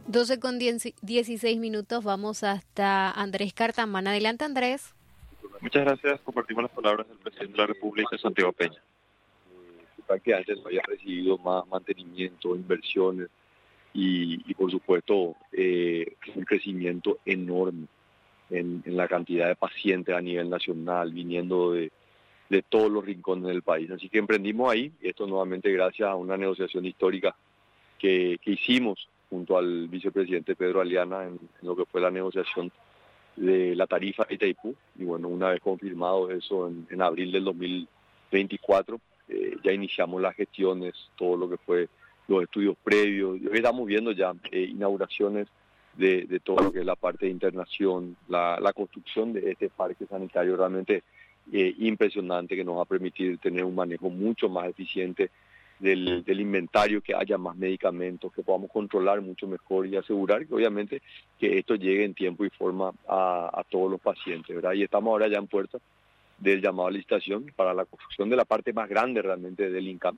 12:16, vamos hasta Andrés Cartamán. Adelante, Andrés. Muchas gracias. Compartimos las palabras del presidente de la República, Santiago Peña. Para que antes no haya recibido más mantenimiento, inversiones y por supuesto, un crecimiento enorme en la cantidad de pacientes a nivel nacional, viniendo de todos los rincones del país. Así que emprendimos ahí, y esto nuevamente gracias a una negociación histórica que hicimos junto al vicepresidente Pedro Aliana en lo que fue la negociación de la tarifa de Itaipú. Y bueno, una vez confirmado eso en abril del 2024, ya iniciamos las gestiones, todo lo que fue los estudios previos. Y hoy estamos viendo ya inauguraciones de todo lo que es la parte de internación, la construcción de este parque sanitario realmente impresionante, que nos va a permitir tener un manejo mucho más eficiente del inventario, que haya más medicamentos, que podamos controlar mucho mejor y asegurar que obviamente que esto llegue en tiempo y forma a todos los pacientes, ¿verdad? Y estamos ahora ya en puerta del llamado a licitación para la construcción de la parte más grande realmente del INCAM,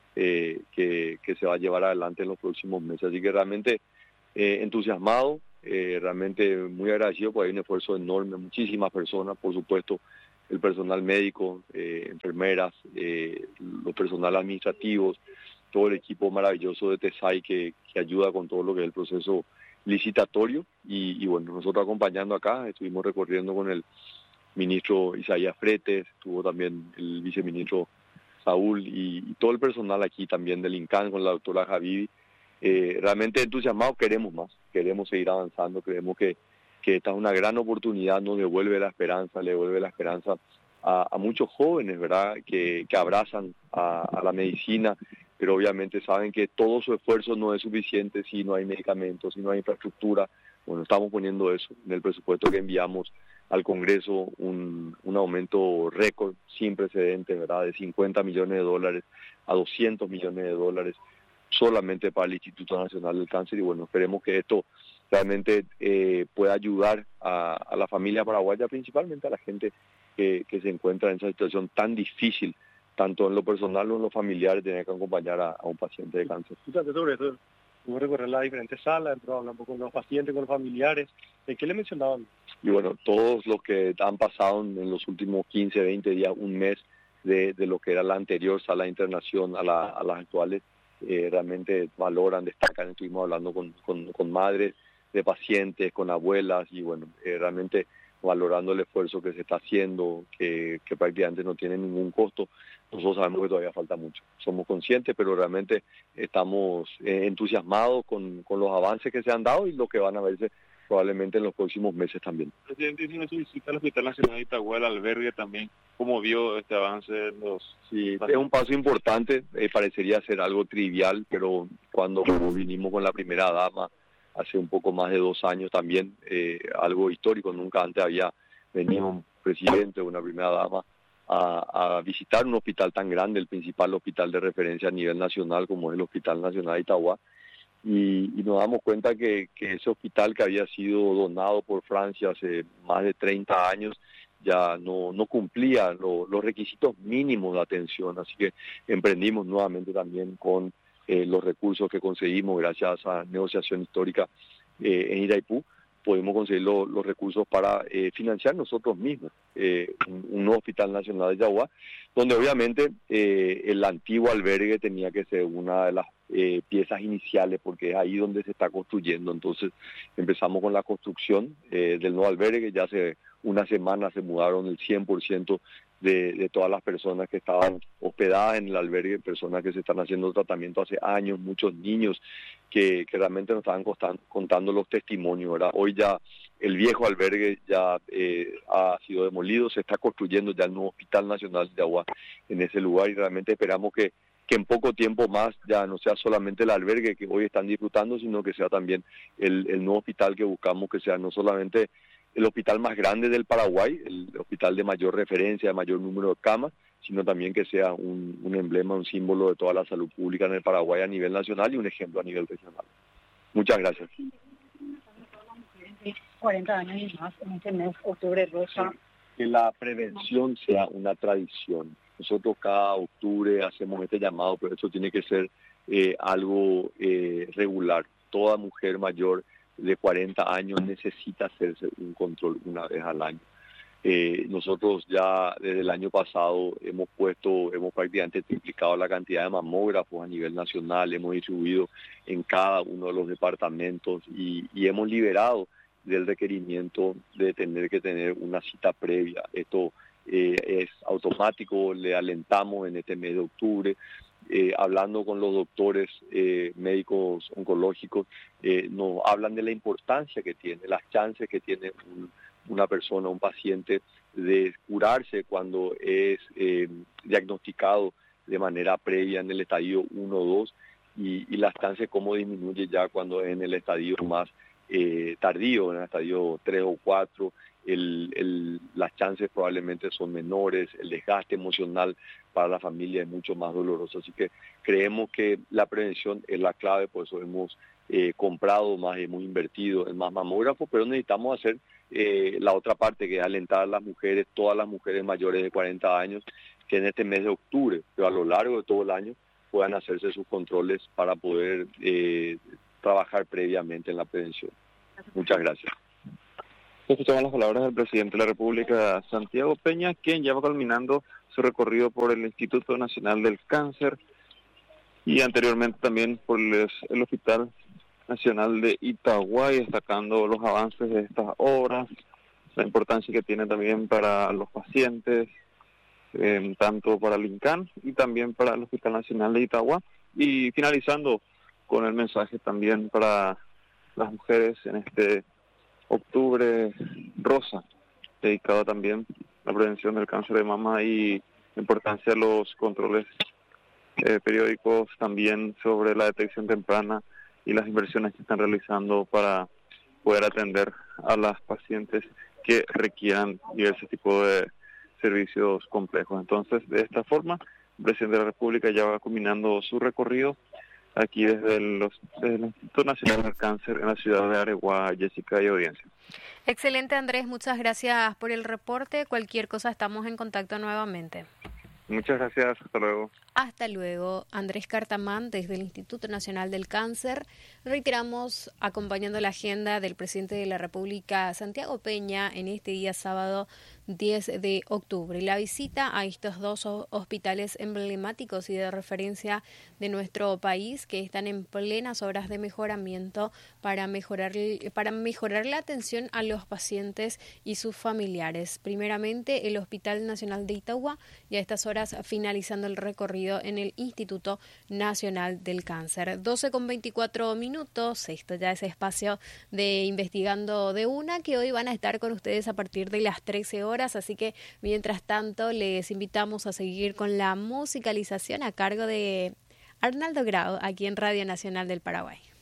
que se va a llevar adelante en los próximos meses. Así que realmente entusiasmado, realmente muy agradecido, porque hay un esfuerzo enorme, muchísimas personas, por supuesto, el personal médico, enfermeras, los personal administrativos, todo el equipo maravilloso de TESAI que ayuda con todo lo que es el proceso licitatorio. Y bueno, nosotros acompañando acá, estuvimos recorriendo con el ministro Isaías Fretes, estuvo también el viceministro Saúl y todo el personal aquí también del INCAN con la doctora Javivi. Realmente entusiasmados, queremos más, queremos seguir avanzando, creemos que esta es una gran oportunidad, nos devuelve la esperanza, le devuelve la esperanza a muchos jóvenes, ¿verdad?, que abrazan a la medicina, pero obviamente saben que todo su esfuerzo no es suficiente si no hay medicamentos, si no hay infraestructura. Bueno, estamos poniendo eso en el presupuesto que enviamos al Congreso, un aumento récord sin precedentes, ¿verdad?, de $50 millones a $200 millones solamente para el Instituto Nacional del Cáncer. Y bueno, esperemos que esto realmente pueda ayudar a la familia paraguaya, principalmente a la gente que se encuentra en esa situación tan difícil, tanto en lo personal o en lo familiar, de tener que acompañar a un paciente de cáncer. Sobre eso, hubo recorrer las diferentes salas, hablamos con los pacientes, con los familiares. ¿Qué le mencionaban? Y bueno, todos los que han pasado en los últimos 15, 20 días, un mes de lo que era la anterior sala de internación a las actuales, realmente valoran, destacan. Estuvimos hablando con madres de pacientes, con abuelas, y bueno, realmente valorando el esfuerzo que se está haciendo, que prácticamente no tiene ningún costo. Nosotros sabemos que todavía falta mucho, somos conscientes, pero realmente estamos entusiasmados con los avances que se han dado y lo que van a verse probablemente en los próximos meses también. Presidente, hizo una visita al Hospital Nacional de Itagüí, al albergue también. ¿Cómo vio este avance? Sí, es un paso importante, parecería ser algo trivial, pero cuando vinimos con la primera dama hace un poco más de 2 años también, algo histórico, nunca antes había venido un presidente o una primera dama a visitar un hospital tan grande, el principal hospital de referencia a nivel nacional como es el Hospital Nacional de Itagüí. Y nos damos cuenta que ese hospital, que había sido donado por Francia hace más de 30 años, ya no cumplía los requisitos mínimos de atención. Así que emprendimos nuevamente también con los recursos que conseguimos gracias a esa negociación histórica en Itaipú. Podemos conseguir los recursos para financiar nosotros mismos un nuevo Hospital Nacional de Yaguá, donde obviamente el antiguo albergue tenía que ser una de las piezas iniciales, porque es ahí donde se está construyendo. Entonces empezamos con la construcción del nuevo albergue. Ya hace una semana se mudaron el 100% de todas las personas que estaban hospedadas en el albergue, personas que se están haciendo tratamiento hace años, muchos niños que realmente nos estaban contando los testimonios, ¿verdad? Hoy ya el viejo albergue ya ha sido demolido, se está construyendo ya el nuevo Hospital Nacional de Yaguá en ese lugar, y realmente esperamos que en poco tiempo más ya no sea solamente el albergue que hoy están disfrutando, sino que sea también el nuevo hospital que buscamos, que sea no solamente el hospital más grande del Paraguay, el hospital de mayor referencia, de mayor número de camas, sino también que sea un emblema, un símbolo de toda la salud pública en el Paraguay a nivel nacional y un ejemplo a nivel regional. Muchas gracias. 40 años y más en este mes, octubre rosa. Que la prevención sea una tradición. Nosotros cada octubre hacemos este llamado, pero eso tiene que ser algo regular. Toda mujer mayor de 40 años necesita hacerse un control una vez al año. Nosotros ya desde el año pasado hemos prácticamente triplicado la cantidad de mamógrafos a nivel nacional, hemos distribuido en cada uno de los departamentos y hemos liberado del requerimiento de tener que tener una cita previa. Esto es automático, le alentamos en este mes de octubre. Hablando con los doctores médicos oncológicos, nos hablan de la importancia que tiene, las chances que tiene una persona, un paciente, de curarse cuando es diagnosticado de manera previa en el estadio 1 o 2 y las chances cómo disminuye ya cuando es en el estadio más tardío, en el estadio 3 o 4, las chances probablemente son menores, el desgaste emocional para la familia es mucho más doloroso. Así que creemos que la prevención es la clave, por eso hemos comprado más, hemos invertido en más mamógrafos, pero necesitamos hacer la otra parte, que es alentar a las mujeres, todas las mujeres mayores de 40 años, que en este mes de octubre, pero a lo largo de todo el año, puedan hacerse sus controles para poder trabajar previamente en la prevención. Muchas gracias. Escuchamos las palabras del presidente de la República, Santiago Peña, quien ya va culminando su recorrido por el Instituto Nacional del Cáncer y anteriormente también por el Hospital Nacional de Itagua, y destacando los avances de estas obras, la importancia que tiene también para los pacientes, tanto para el INCAN y también para el Hospital Nacional de Itagua, y finalizando con el mensaje también para las mujeres en este octubre rosa, dedicado también a la prevención del cáncer de mama y la importancia de los controles periódicos, también sobre la detección temprana y las inversiones que están realizando para poder atender a las pacientes que requieran diversos tipos de servicios complejos. Entonces, de esta forma, el presidente de la República ya va culminando su recorrido aquí desde el Instituto Nacional del Cáncer en la ciudad de Areguá. Jessica y audiencia. Excelente, Andrés, muchas gracias por el reporte. Cualquier cosa, estamos en contacto nuevamente. Muchas gracias, hasta luego. Hasta luego, Andrés Cartamán, desde el Instituto Nacional del Cáncer. Reiteramos, acompañando la agenda del presidente de la República, Santiago Peña, en este día sábado 10 de octubre. La visita a estos dos hospitales emblemáticos y de referencia de nuestro país, que están en plenas obras de mejoramiento para mejorar la atención a los pacientes y sus familiares. Primeramente, el Hospital Nacional de Itagua, y a estas horas finalizando el recorrido en el Instituto Nacional del Cáncer. 12:24. Esto ya es espacio de Investigando de Una, que hoy van a estar con ustedes a partir de las 13 horas, así que mientras tanto les invitamos a seguir con la musicalización a cargo de Arnaldo Grau aquí en Radio Nacional del Paraguay.